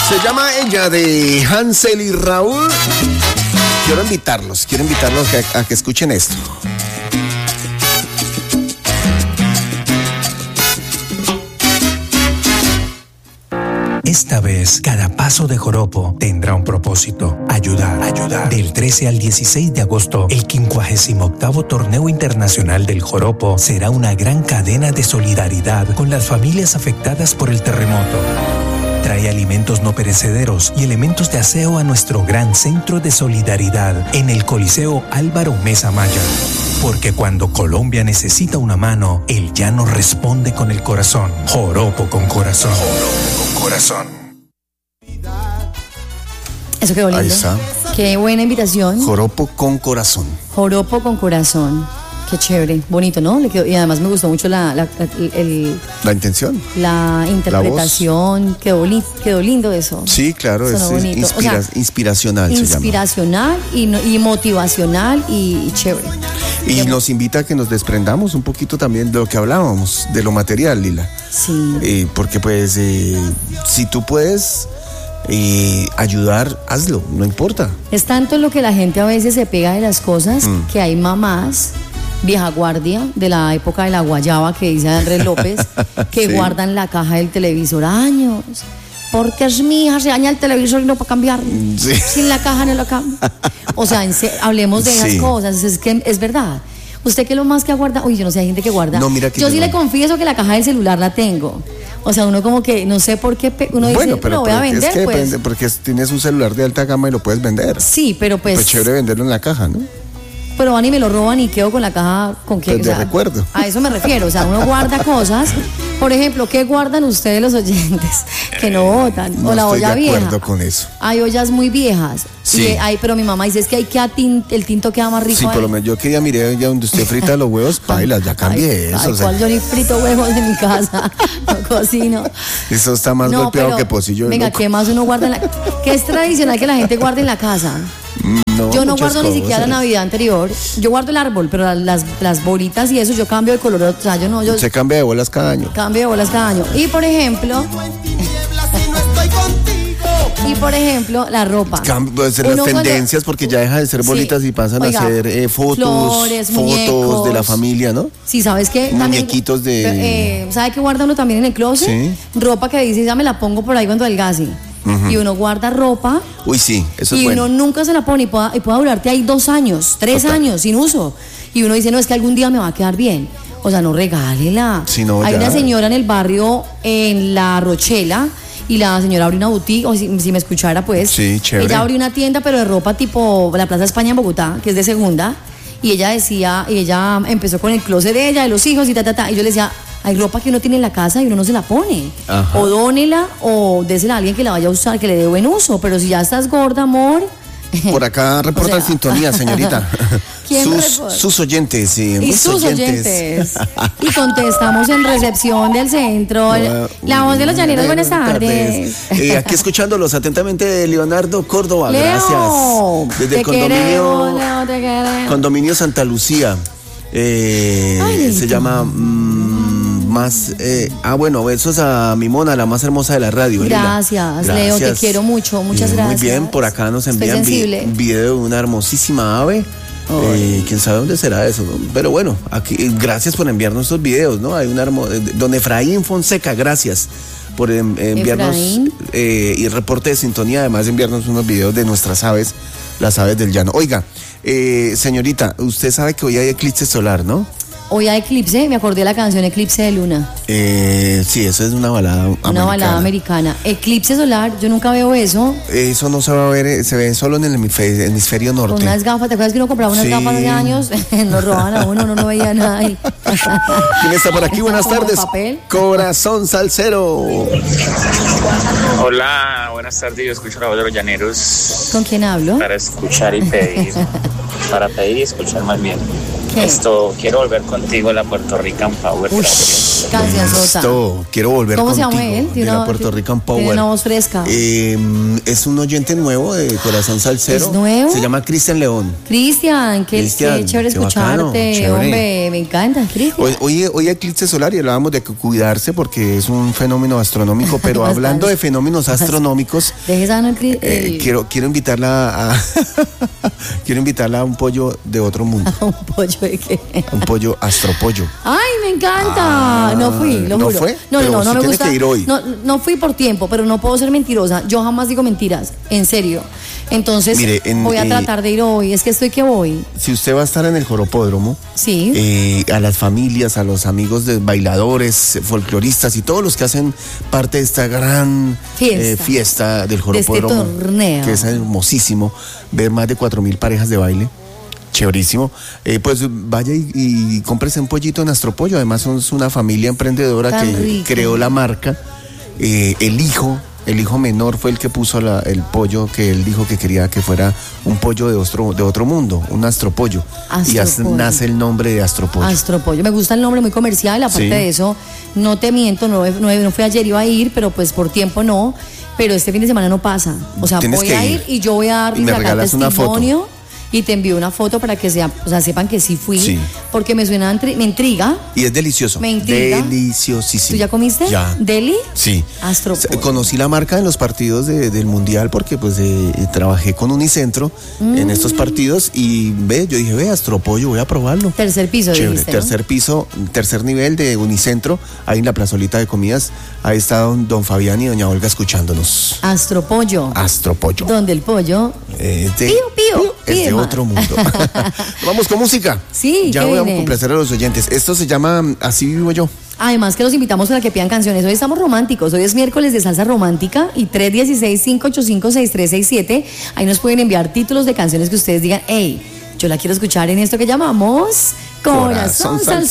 Se llama Ella, de Hansel y Raúl. Quiero invitarlos a que escuchen esto. Esta vez, cada paso de Joropo tendrá un propósito: ayudar. Del 13 al 16 de agosto, el 58º Torneo Internacional del Joropo será una gran cadena de solidaridad con las familias afectadas por el terremoto. Trae alimentos no perecederos y elementos de aseo a nuestro gran centro de solidaridad en el Coliseo Álvaro Mesa Maya. Porque cuando Colombia necesita una mano, el llano responde con el corazón. Joropo con corazón. Eso quedó lindo. Ahí está. Qué buena invitación. Joropo con corazón. Joropo con corazón. Qué chévere, bonito, ¿no? Le quedó, y además me gustó mucho la intención. La interpretación. Quedó lindo eso. Sí, claro, es inspiracional. Inspiracional y motivacional y chévere. Y nos invita a que nos desprendamos un poquito también de lo que hablábamos, de lo material, Lila. Sí. Porque pues, si tú puedes ayudar, hazlo, no importa. Es tanto lo que la gente a veces se pega de las cosas que hay mamás vieja guardia de la época de la guayaba, que dice Andrés López, que sí, guardan la caja del televisor años. Porque es mi hija, se daña el televisor y no para cambiar. Sí. Sin la caja no lo cambio. O sea, hablemos de esas cosas. Es que es verdad. ¿Usted qué es lo más que guarda? Uy, yo no sé, hay gente que guarda. No, mira que yo sí le confieso que la caja del celular la tengo. O sea, uno como que no sé por qué uno dice, pero lo voy a vender, es que pues. Depende, porque tienes un celular de alta gama y lo puedes vender. Sí, pero pues chévere venderlo en la caja, ¿no? Pero van y me lo roban y quedo con la caja con qué. Pues de recuerdo. A eso me refiero. O sea, uno guarda cosas. Por ejemplo, ¿qué guardan ustedes los oyentes que no botan? O la olla vieja. Estoy de acuerdo con eso. Hay ollas muy viejas. Sí. Pero mi mamá dice es que hay que el tinto queda más rico. Sí, por lo menos yo que ya miré ya donde usted frita los huevos, bailas, ya cambié eso. ¿Cuál? Yo ni frito huevos en mi casa, no cocino. Eso está más golpeado que pocillo. Venga, ¿qué más uno guarda en la casa? ¿Qué es tradicional que la gente guarde en la casa? No, yo no guardo ni siquiera la Navidad anterior. Yo guardo el árbol, pero las bolitas y eso yo cambio de color. O sea, se cambia de bolas cada año. Cambio de bolas cada año. Y por ejemplo, la ropa. Pueden ser las tendencias porque ya deja de ser bolitas y pasan a ser fotos de la familia, ¿no? Sí, ¿sabes qué? Muñequitos ¿sabe qué guarda uno también en el closet? Sí. Ropa que dice, ya me la pongo por ahí cuando adelgace. Y uno guarda ropa. Uy, sí, eso es bueno. Y uno nunca se la pone y pueda durarte ahí 2 años, 3 años sin uso. Y uno dice, no, es que algún día me va a quedar bien. O sea, no, regálela. Si no, hay una señora en el barrio, en La Rochela, y la señora abrió una boutique, o si me escuchara, pues. Sí, chévere. Ella abrió una tienda, pero de ropa tipo la Plaza España en Bogotá, que es de segunda. Y ella empezó con el closet de ella, de los hijos y y yo le decía, hay ropa que uno tiene en la casa y uno no se la pone. Ajá. O dónela o désela a alguien que la vaya a usar, que le dé buen uso. Pero si ya estás gorda, amor. Por acá reportan sintonía, señorita. Sus oyentes. Y sus oyentes. Y contestamos en recepción del centro. La voz de los llaneros, buenas tardes. Aquí escuchándolos atentamente, Leonardo Córdoba. Leo, gracias. Desde el condominio Santa Lucía. Se llama besos a mi mona, la más hermosa de la radio. Gracias, Leo, te quiero mucho, muchas gracias. Muy bien, por acá nos envían un video de una hermosísima ave. Quién sabe dónde será eso, ¿no? Pero bueno, aquí gracias por enviarnos estos videos, ¿no? Hay una don Efraín Fonseca, gracias por enviarnos y reporte de sintonía, además de enviarnos unos videos de nuestras aves, las aves del llano. Oiga, señorita, usted sabe que hoy hay eclipse solar, ¿no? Hoy hay eclipse, me acordé de la canción Eclipse de Luna. Sí, eso es una balada americana. Una balada americana. Eclipse solar, yo nunca veo eso. Eso no se va a ver, se ve solo en el hemisferio norte. Con unas gafas, ¿te acuerdas que uno compraba unas gafas hace años? Nos robaban a uno no veía nada ahí. ¿Quién está por aquí? Buenas tardes. Papel. Corazón Salsero. Hola, buenas tardes, yo escucho la voz de los llaneros. ¿Con quién hablo? Para escuchar y pedir. Para pedir y escuchar más bien. Quiero volver contigo, la Puerto Rican Power. Canción sota. Quiero volver ¿Cómo contigo. ¿Cómo se llama él? De la Puerto Rican Power. Tiene una voz fresca. Es un oyente nuevo de Corazón Salsero. ¿Es nuevo? Se llama Cristian León. Cristian, qué chévere escucharte. Chévere. Hombre, me encanta, Cristian. Hoy eclipse solar y hablábamos de cuidarse porque es un fenómeno astronómico, pero hablando de fenómenos astronómicos, quiero invitarla a quiero invitarla a un pollo de otro mundo. ¿Un pollo de qué? Un pollo astropollo. Ay, me encanta. No fui, lo juro. ¿Fue? No me gusta. Que ir hoy. No fui por tiempo, pero no puedo ser mentirosa. Yo jamás digo mentiras, en serio. Entonces, mire, voy a tratar de ir hoy. Es que estoy que voy. Si usted va a estar en el Joropódromo, sí. A las familias, a los amigos de bailadores, folcloristas y todos los que hacen parte de esta gran fiesta del Joropódromo, de este torneo, que es hermosísimo, ver más de 4,000 parejas de baile. Chéverísimo. Pues vaya y cómprese un pollito en Astropollo. Además, es una familia emprendedora tan que rico. Creó la marca. El hijo menor fue el que puso el pollo que él dijo que quería que fuera un pollo de otro mundo, un astropollo. Y nace el nombre de Astropollo. Astropollo. Me gusta el nombre, muy comercial. Aparte de eso, no te miento, no fui ayer, iba a ir, pero pues por tiempo no. Pero este fin de semana no pasa. O sea, voy a ir y yo voy a dar me regalas testimonio. Una foto. Y te envío una foto para que sepan que sí fui, porque me intriga. Y es delicioso. Me intriga. Deliciosísimo. ¿Tú ya comiste? Ya. ¿Deli? Sí. Astropollo. Conocí la marca en los partidos del Mundial porque pues trabajé con Unicentro en estos partidos y yo dije, Astropollo, voy a probarlo. Tercer piso, chévere, dijiste, tercer piso, tercer nivel de Unicentro, ahí en la plazolita de comidas. Ahí está don Fabián y doña Olga escuchándonos. Astropollo. Donde el pollo pío. Es de otro mundo. Vamos con música. Sí, ya voy a complacer a los oyentes. Esto se llama Así vivo yo. Además que los invitamos para que pidan canciones. Hoy estamos románticos. Hoy es miércoles de salsa romántica y 316-585-6367. Ahí nos pueden enviar títulos de canciones que ustedes digan, hey, yo la quiero escuchar en esto que llamamos Corazón Salsero.